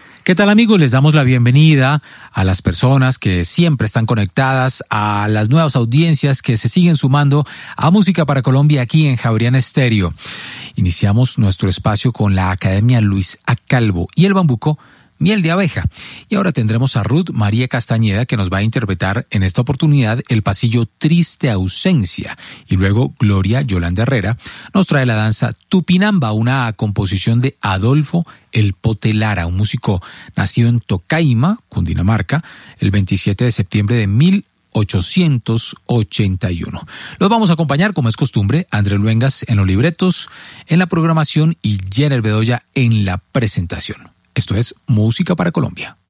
¿Qué tal, amigos? Les damos la bienvenida a las personas que siempre están conectadas, a las nuevas audiencias que se siguen sumando a Música para Colombia aquí en Javeriana Estéreo. Iniciamos nuestro espacio con la Academia Luis A. Calvo y el bambuco Miel de Abeja. Y ahora tendremos a Ruth María Castañeda, que nos va a interpretar en esta oportunidad el pasillo Triste Ausencia. Y luego Gloria Yolanda Herrera nos trae la danza Tupinamba, una composición de Adolfo El Pote Lara, un músico nacido en Tocaima, Cundinamarca, el 27 de septiembre de 1881. Los vamos a acompañar, como es costumbre, Andrés Luengas en los libretos, en la programación y Jenner Bedoya en la presentación. Esto es Música para Colombia.